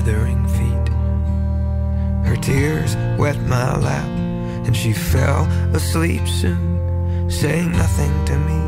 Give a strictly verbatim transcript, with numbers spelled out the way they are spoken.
withering feet. Her tears wet my lap, and she fell asleep soon, saying nothing to me.